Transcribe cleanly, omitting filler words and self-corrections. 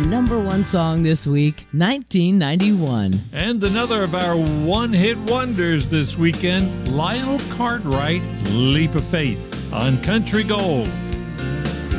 #1 song this week, 1991. And another of our one-hit wonders this weekend, Lionel Cartwright, Leap of Faith on Country Gold.